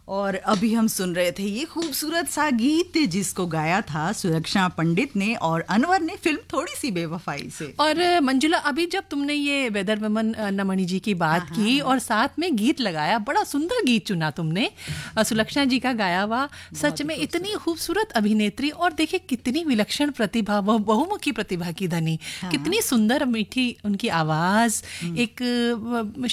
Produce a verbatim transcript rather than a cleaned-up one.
और अभी हम सुन रहे थे ये खूबसूरत सा गीत जिसको गाया था सुलक्षणा पंडित ने और अनवर ने, फिल्म थोड़ी सी बेवफाई से। और मंजुला, अभी जब तुमने ये वेदर वुमन नमनी जी की बात हाँ, की हाँ, और साथ में गीत लगाया, बड़ा सुंदर गीत चुना तुमने सुलक्षणा जी का गाया हुआ। सच में इतनी खूबसूरत अभिनेत्री, और देखिए कितनी विलक्षण प्रतिभा, बहुमुखी प्रतिभा की धनी, हाँ, कितनी सुंदर मीठी उनकी आवाज, एक